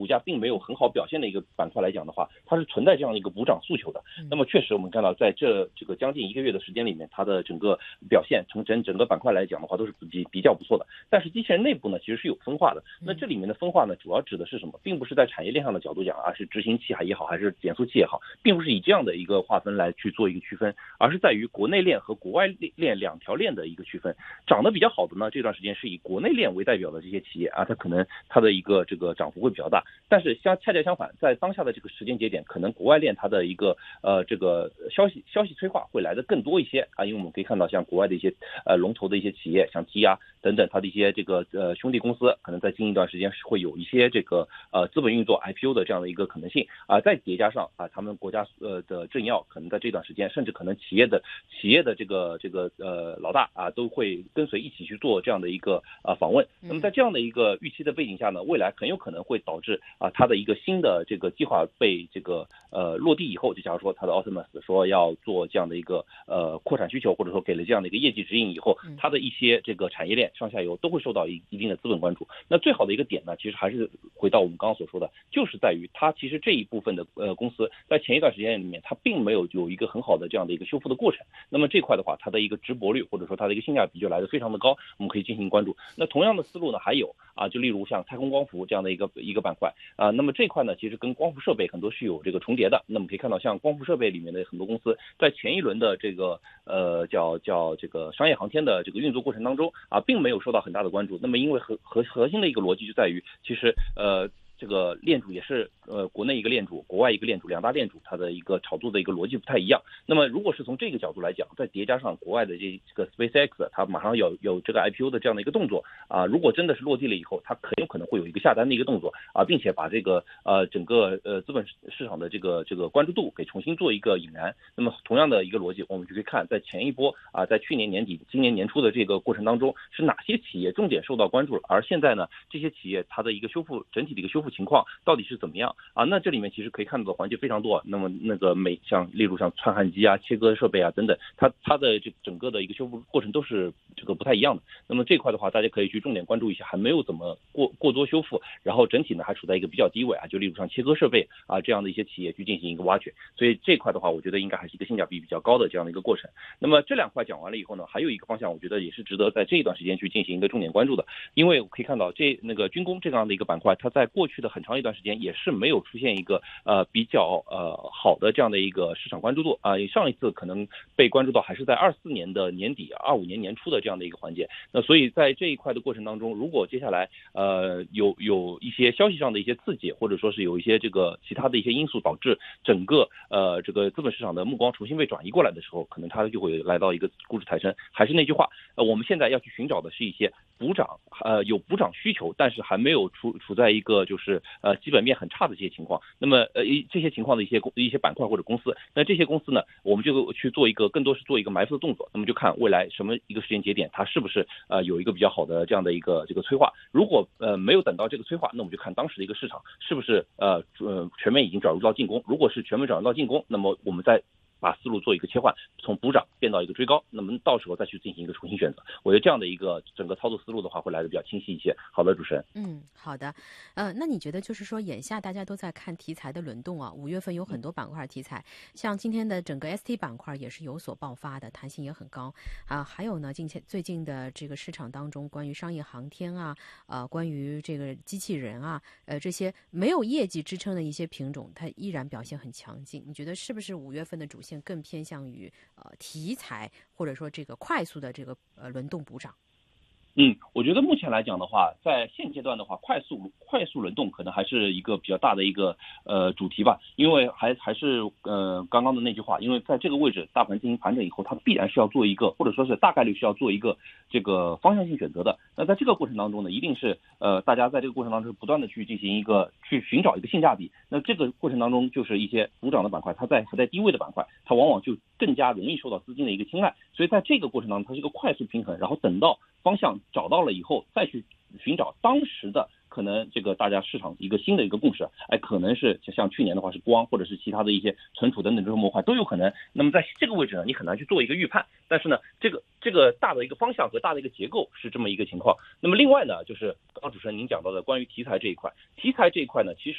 价并没有很好表现的一个板块来讲的话，它是存在这样的一个补涨诉求的。那么确实我们看到在这个将近1个月的时间里面，它的整个表现从整个板块来讲的话都是比较不错的。但是机器人内部呢其实是有分化的，那这里面的分化呢主要指的是什么，并不是在产业链上的角度讲啊，是执行器也好还是减速器也好，并不是以这样的一个划分来去做一个区分，而是在于国内链和国外链2条链的一个区分。涨得比较好的呢，这段时间是以国内链为代表的这些企业啊，它可能它的一个这个涨幅会比较大。但是恰恰相反，在当下的这个时间节点，可能国外链它的一个这个消息催化会来的更多一些啊，因为我们可以看到像国外的一些龙头的一些企业，像 T 啊等等，它的一些这个兄弟公司，可能在近一段时间是会有一些这个资本运作 IPO 的这样的一个可能性啊，再叠加上啊他们国家的政要可能在这段时间，甚至可能企业的这个老大啊都会跟随一起去做这样的一个访问。那么在这样的一个预期的背景下呢，未来很有可能会导致啊它的一个新的这个计划被这个落地以后，就假如说它的 Optimus 说要做这样的一个扩产需求，或者说给了这样的一个业绩指引以后，它的一些这个产业链上下游都会受到一定的资本关注。那最好的一个点呢，其实还是回到我们刚刚所说的，就是在于它其实这一部分的公司在前一段时间里面，它并没有一个很好的这样的一个修复的过程。那么这块的话，它的一个值博率或者说它的一个性价比就来得非常的高，我们可以进行关注。那同样的思路呢，还有啊，就例如像太空光伏这样的一个板块啊，那么这块呢，其实跟光伏设备很多是有这个重叠的。那么可以看到，像光伏设备里面的很多公司，在前一轮的这个叫这个商业航天的这个运作过程当中啊，并没有受到很大的关注。那么因为核心的一个逻辑就在于，其实这个链主也是国内一个链主，国外一个链主，两大链主，它的一个炒作的一个逻辑不太一样。那么如果是从这个角度来讲，再叠加上国外的这个 SpaceX， 它马上有这个 IPO 的这样的一个动作啊，如果真的是落地了以后，它很有可能会有一个下单的一个动作啊，并且把这个整个资本市场的这个关注度给重新做一个引燃。那么同样的一个逻辑，我们就可以看在前一波啊，在去年年底、今年年初的这个过程当中，是哪些企业重点受到关注了，而现在呢，这些企业它的一个整体的一个修复情况到底是怎么样啊？那这里面其实可以看到的环节非常多。那么那个例如像穿焊机啊、切割设备啊等等，它的这整个的一个修复过程都是这个不太一样的。那么这块的话，大家可以去重点关注一下，还没有怎么过多修复，然后整体呢还处在一个比较低位啊，就例如像切割设备啊这样的一些企业去进行一个挖掘。所以这块的话，我觉得应该还是一个性价比比较高的这样的一个过程。那么这2块讲完了以后呢，还有一个方向，我觉得也是值得在这一段时间去进行一个重点关注的，因为我可以看到那个军工这样的一个板块，它在过去的很长一段时间也是没有出现一个比较好的这样的一个市场关注度啊。上一次可能被关注到还是在24年的年底、25年年初的这样的一个环节。那所以在这一块的过程当中，如果接下来有一些消息上的一些刺激，或者说是有一些这个其他的一些因素导致整个这个资本市场的目光重新被转移过来的时候，可能它就会来到一个估值抬升。还是那句话，我们现在要去寻找的是一些补涨有补涨需求，但是还没有处在一个就是基本面很差的这些情况。那么这些情况的一些板块或者公司，那这些公司呢，我们就去做更多是做一个埋伏的动作。那么就看未来什么一个时间节点，它是不是有一个比较好的这样的一个这个催化。如果没有等到这个催化，那我们就看当时的一个市场是不是全面已经转入到进攻。如果是全面转入到进攻，那么我们再把思路做一个切换，从补涨变到一个追高，那么到时候再去进行一个重新选择。我觉得这样的一个整个操作思路的话，会来的比较清晰一些。好的，主持人。 好的。那你觉得就是说，眼下大家都在看题材的轮动啊，5月份有很多板块题材，像今天的整个 ST 板块也是有所爆发的，弹性也很高啊。还有呢，最近的这个市场当中，关于商业航天啊，关于这个机器人啊，这些没有业绩支撑的一些品种，它依然表现很强劲。你觉得是不是5月份的主线更偏向于题材，或者说这个快速的这个轮动补涨？ 我觉得目前来讲的话，在现阶段的话，快速轮动可能还是一个比较大的一个主题吧。因为还是刚刚的那句话，因为在这个位置大盘进行盘整以后，它必然是要做一个，或者说是大概率是要做一个这个方向性选择的。那在这个过程当中呢，一定是大家在这个过程当中不断的去进行去寻找一个性价比。那这个过程当中，就是一些补涨的板块，它还在低位的板块，它往往就更加容易受到资金的一个青睐。所以在这个过程当中，它是一个快速平衡，然后等到方向找到了以后，再去寻找当时的可能这个大家市场一个新的一个共识，可能是像去年的话是光，或者是其他的一些存储等等这种模块都有可能。那么在这个位置呢，你很难去做一个预判，但是呢，这个大的一个方向和大的一个结构是这么一个情况。那么另外呢，就是刚刚主持人您讲到的关于题材这一块呢，其实